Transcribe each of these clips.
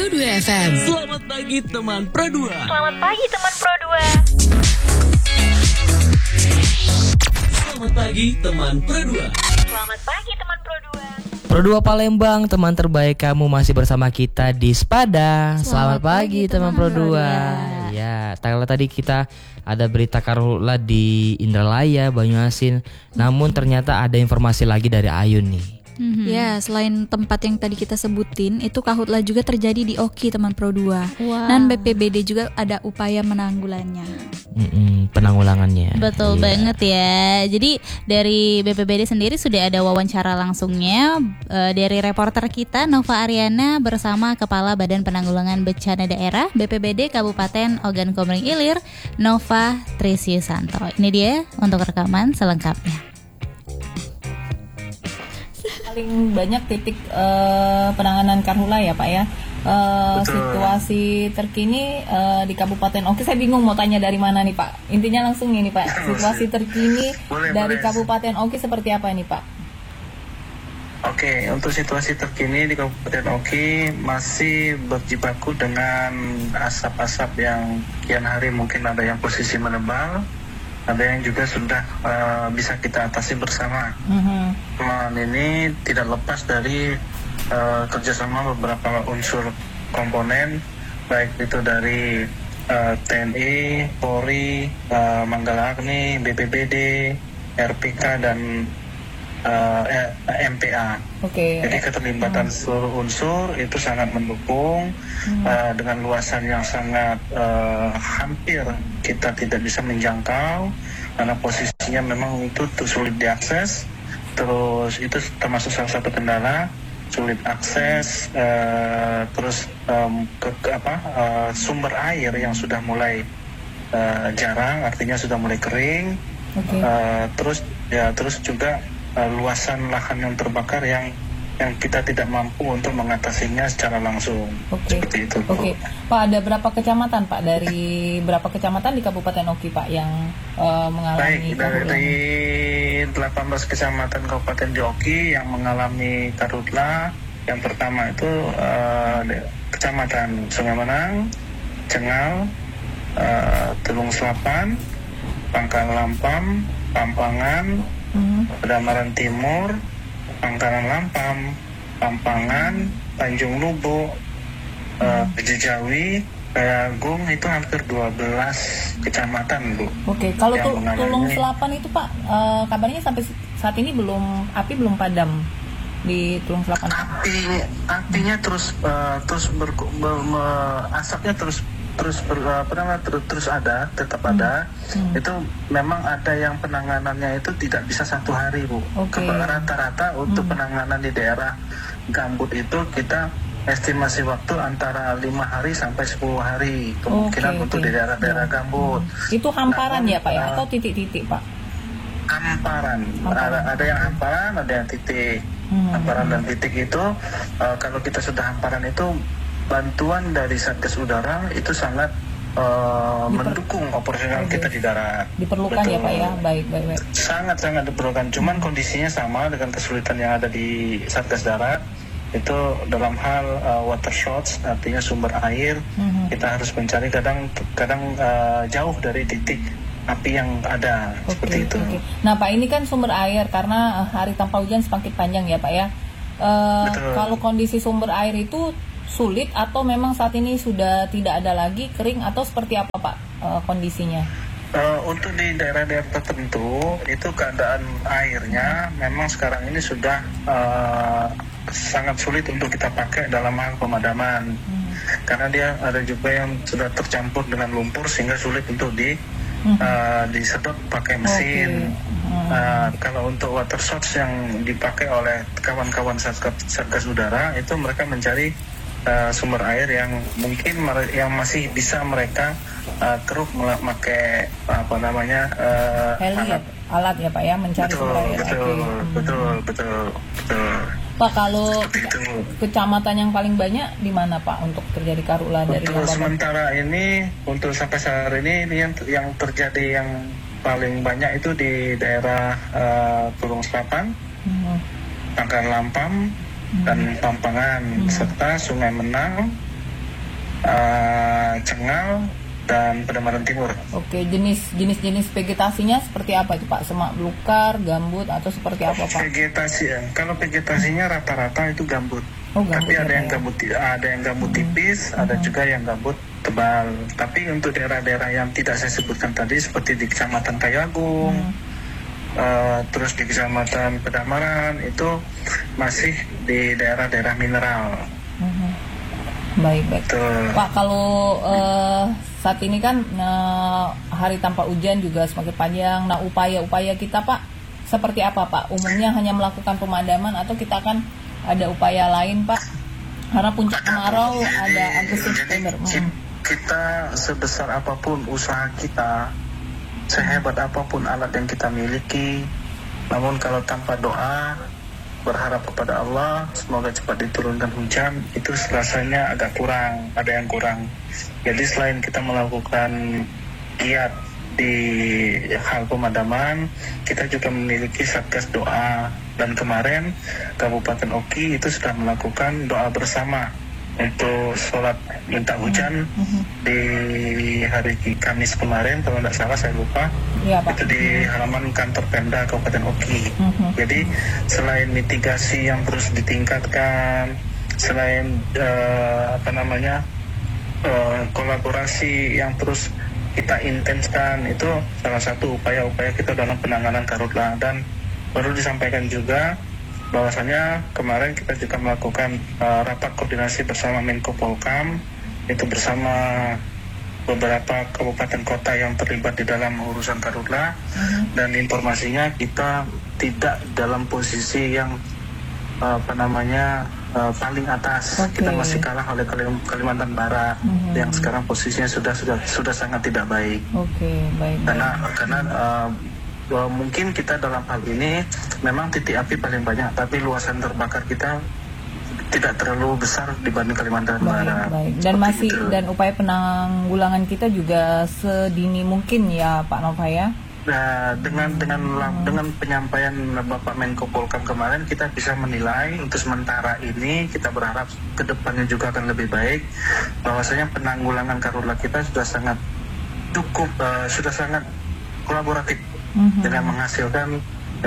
Pro 2 FM. Selamat pagi teman Pro 2. Selamat pagi teman Pro 2. Selamat pagi teman Pro 2. Selamat pagi teman Pro 2. Pro 2 Palembang, teman terbaik kamu masih bersama kita di Spada. Selamat pagi teman Pro 2. Ya, kalau tadi kita ada berita karhutla di Indralaya, Banyuasin. Namun ternyata ada informasi lagi dari Ayun nih. Ya, selain tempat yang tadi kita sebutin, itu karhutla juga terjadi di Oki teman Pro 2. Dan BPBD juga ada upaya menanggulannya. Penanggulangannya. Betul banget ya. Jadi dari BPBD sendiri sudah ada wawancara langsungnya dari reporter kita Nova Ariana bersama Kepala Badan Penanggulangan Bencana Daerah BPBD Kabupaten Ogan Komering Ilir, Nova Trisyusanto. Ini dia untuk rekaman selengkapnya. Paling banyak titik penanganan karhutla ya Pak ya. Situasi terkini di Kabupaten Oki, saya bingung mau tanya dari mana nih Pak. Intinya langsung ini Pak, situasi terkini dari Kabupaten Oki seperti apa ini Pak? Oke, untuk situasi terkini di Kabupaten Oki masih berjibaku dengan asap-asap yang kian hari mungkin ada yang posisi menebal, ada yang juga sudah bisa kita atasi bersama. Teman ini tidak lepas dari kerjasama beberapa unsur komponen, baik itu dari TNI, Polri, Manggala Agni, BPBD, RPK dan MPA. Jadi keterlibatan seluruh unsur itu sangat mendukung dengan luasan yang sangat hampir kita tidak bisa menjangkau karena posisinya memang itu sulit diakses. Terus itu termasuk salah satu kendala, sulit akses. Terus sumber air yang sudah mulai jarang, artinya sudah mulai kering. Terus juga luasan lahan yang terbakar yang kita tidak mampu untuk mengatasinya secara langsung. Seperti itu. Pak, ada berapa kecamatan Pak, dari berapa kecamatan di Kabupaten Oki Pak yang mengalami karhutla? Dari 18 kecamatan Kabupaten di Oki yang mengalami karhutla, yang pertama itu Kecamatan Sungai Menang, Cengal, Tulung Selapan, Pangkal Lampam, Pampangan, Pedamaran Timur, Pangkalan Lampam, Pampangan, Tanjung Lubu, Jejawi, Kayagung, itu hampir 12 kecamatan Bu. Kalau Tulung Selapan itu Pak, kabarnya sampai saat ini api belum padam di Tulung Selapan. Apinya asapnya terus ada, tetap ada. Itu memang ada yang penanganannya itu tidak bisa satu hari Bu. Rata-rata untuk penanganan di daerah gambut itu kita estimasi waktu antara 5 hari sampai 10 hari kemungkinan untuk di daerah-daerah gambut. Itu hamparan ya Pak ya, atau titik-titik Pak? Hamparan. Ada yang hamparan, ada yang titik. Hamparan dan titik itu kalau kita sudah hamparan itu bantuan dari Satgas Udara itu sangat mendukung operasional kita di darat. Diperlukan. Betul. Ya Pak ya, baik. Sangat diperlukan. Cuman kondisinya sama dengan kesulitan yang ada di Satgas Darat. Itu dalam hal water shortage, artinya sumber air. Kita harus mencari kadang jauh dari titik api yang ada. Seperti itu. Nah Pak, ini kan sumber air karena hari tanpa hujan semakin panjang ya Pak ya. Kalau kondisi sumber air itu sulit atau memang saat ini sudah tidak ada lagi, kering atau seperti apa Pak kondisinya? Untuk di daerah-daerah tertentu itu keadaan airnya memang sekarang ini sudah sangat sulit untuk kita pakai dalam hal pemadaman. Karena dia ada juga yang sudah tercampur dengan lumpur sehingga sulit untuk disedot pakai mesin. Kalau untuk water source yang dipakai oleh kawan-kawan Satgas Udara itu mereka mencari sumber air yang mungkin yang masih bisa mereka keruk memakai alat ya Pak ya, mencari sumber air. Betul. Pak, kalau kecamatan yang paling banyak di mana Pak untuk terjadi karhutla dari untuk sementara ini, untuk sampai saat ini yang terjadi yang paling banyak itu di daerah Tulung Selapan, Pangkal Lampam dan Pampangan serta Sungai Menang, Cengal, dan Pademangan Timur. Oke, jenis vegetasinya seperti apa itu Pak? Semak belukar, gambut, atau seperti apa Pak? Kalau vegetasinya rata-rata itu gambut. Oh, gambut. Tapi ada yang gambut tipis, ada juga yang gambut tebal. Tapi untuk daerah-daerah yang tidak saya sebutkan tadi, seperti di Kecamatan Kayagung, terus di Kecamatan Pedamaran, itu masih di daerah-daerah mineral. Baik. Betul. Pak, kalau saat ini kan hari tanpa hujan juga semakin panjang. Nah, upaya-upaya kita Pak seperti apa Pak? Umumnya hanya melakukan pemadaman atau kita akan ada upaya lain Pak? Karena puncak kemarau ada Agustus September. Kita sebesar apapun usaha kita, sehebat apapun alat yang kita miliki, namun kalau tanpa doa, berharap kepada Allah semoga cepat diturunkan hujan, itu rasanya agak kurang, ada yang kurang. Jadi selain kita melakukan giat di hal pemadaman, kita juga memiliki satgas doa, dan kemarin Kabupaten Oki itu sudah melakukan doa bersama untuk sholat minta hujan di hari Kamis kemarin, kalau tidak salah saya lupa, itu di halaman kantor Pemda Kabupaten Oki. Jadi selain mitigasi yang terus ditingkatkan, selain kolaborasi yang terus kita intenskan, itu salah satu upaya-upaya kita dalam penanganan karhutla. Dan perlu disampaikan juga bahwasanya kemarin kita juga melakukan rapat koordinasi bersama Menko Polkam, itu bersama beberapa kabupaten kota yang terlibat di dalam urusan karhutla, dan informasinya kita tidak dalam posisi yang paling atas. Kita masih kalah oleh Kalimantan Barat yang sekarang posisinya sudah sangat tidak baik. Baik. Karena mungkin kita dalam hal ini memang titik api paling banyak, tapi luasan terbakar kita tidak terlalu besar dibanding Kalimantan Barat. Dan upaya penanggulangan kita juga sedini mungkin ya Pak Nova ya. Nah, dengan penyampaian Bapak Menko Polkam kemarin, kita bisa menilai untuk sementara ini, kita berharap kedepannya juga akan lebih baik, bahwasanya penanggulangan karhutla kita sudah sangat cukup, sudah sangat kolaboratif dengan menghasilkan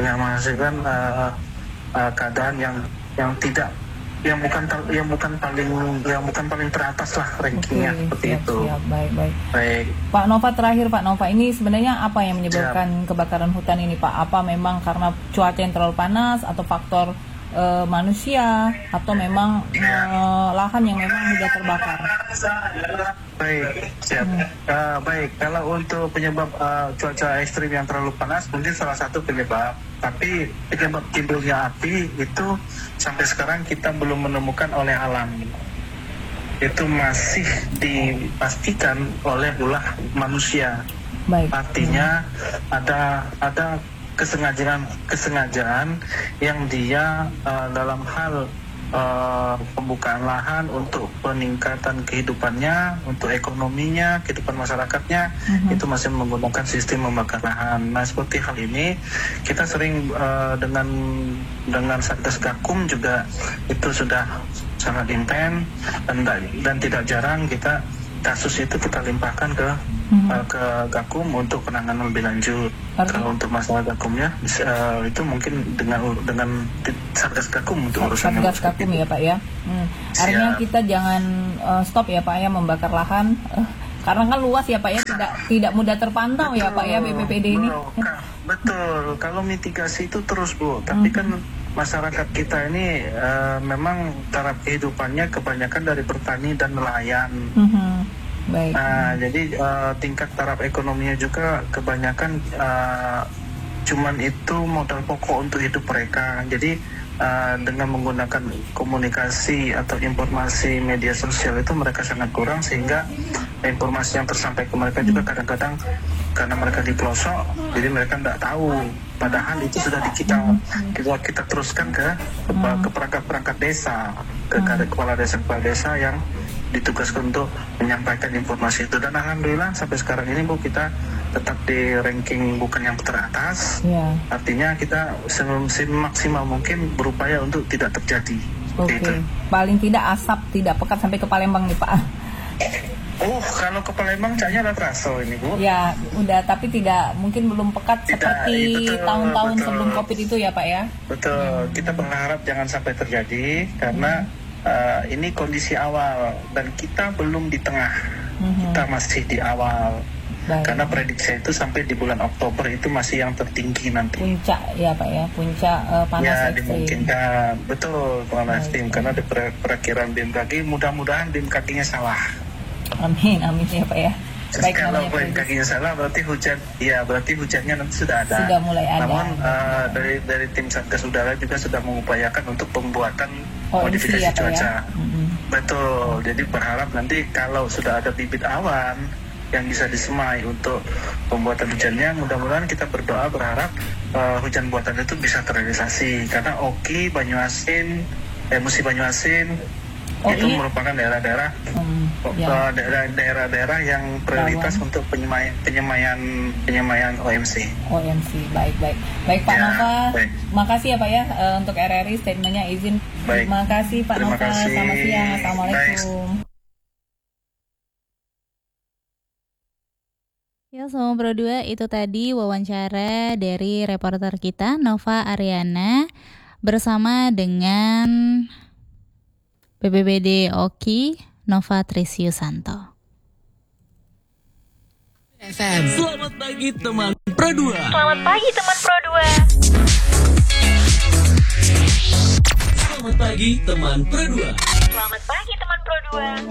keadaan yang bukan paling teratas lah rankingnya, seperti itu. Baik. Pak Nova, terakhir Pak Nova, ini sebenarnya apa yang menyebabkan kebakaran hutan ini Pak? Apa memang karena cuaca yang terlalu panas atau faktor manusia, atau memang lahan yang memang mudah terbakar? Baik, siap. Baik, kalau untuk penyebab cuaca ekstrim yang terlalu panas mungkin salah satu penyebab, tapi penyebab timbulnya api itu sampai sekarang kita belum menemukan oleh alam. Itu masih dipastikan oleh ulah manusia. Baik. Artinya ada kesengajaan yang dia dalam hal pembukaan lahan untuk peningkatan kehidupannya, untuk ekonominya, kehidupan masyarakatnya, itu masih menggunakan sistem membakar lahan. Nah, seperti hal ini kita sering dengan Satgas Gakum juga itu sudah sangat intens, dan tidak jarang kasus itu kita limpahkan ke Gakum untuk penanganan lebih lanjut. Kalau untuk masalah Gakumnya itu mungkin dengan Satgas Gakum untuk urusan Satgas Gakum ya Pak ya. Artinya kita jangan stop ya Pak ya membakar lahan, karena kan luas ya Pak ya, tidak mudah terpantau. Betul, ya Pak ya BPBD ini. Betul. Kalau mitigasi itu terus Bu, tapi kan masyarakat kita ini memang taraf kehidupannya kebanyakan dari petani dan nelayan. Baik. Nah, jadi tingkat taraf ekonominya juga kebanyakan cuman itu modal pokok untuk hidup mereka. Jadi dengan menggunakan komunikasi atau informasi media sosial itu mereka sangat kurang, sehingga informasi yang tersampaikan ke mereka juga kadang-kadang karena mereka di pelosok, jadi mereka tidak tahu. Padahal itu sudah kita teruskan ke perangkat desa, ke kepala desa yang ditugaskan untuk menyampaikan informasi itu. Dan alhamdulillah sampai sekarang ini Bu, kita tetap di ranking bukan yang teratas. Artinya kita semaksimal mungkin berupaya untuk tidak terjadi. Paling tidak asap tidak pekat sampai ke Palembang nih Pak. Kalau ke Palembang caknya udah terasa ini Bu. Ya, udah, tapi mungkin belum pekat seperti betul, tahun-tahun betul. sebelum COVID itu ya Pak ya. Betul, kita berharap jangan sampai terjadi karena ini kondisi awal dan kita belum di tengah, kita masih di awal. Baik. Karena prediksi itu sampai di bulan Oktober itu masih yang tertinggi nanti. Puncak ya Pak ya, puncak panas Ya ekstrim. dimungkinkan, betul panas ekstrim karena di perakhiran BMKG mudah-mudahan BMKG-nya salah. Amin ya Pak ya. Baik, Kalau namanya BMKG-nya prediksi. salah berarti hujannya nanti sudah ada. Sudah mulai ada. Namun dari tim Satgas Udara juga sudah mengupayakan untuk pembuatan OMC modifikasi ya Pak cuaca. ya. Betul. Jadi berharap nanti kalau sudah ada bibit awan yang bisa disemai untuk pembuatan hujannya, mudah-mudahan kita berharap hujan buatan itu bisa terrealisasi karena Oki, Banyuasin, Musi Banyuasin itu merupakan daerah-daerah daerah-daerah yang prioritas untuk penyemaian OMC. Baik Pak Ya, Nova, baik. makasih ya Pak ya untuk RRI statementnya izin. Baik. Terima kasih Pak Terima Nova, kasih. selamat siang, assalamualaikum. Ya, Somo Pro 2, itu tadi wawancara dari reporter kita Nova Ariana bersama dengan BPBD Oki Nova Trisiusanto. Selamat pagi teman Pro 2. Selamat pagi teman Pro 2. Selamat pagi teman Pro 2. Selamat pagi teman Pro 2.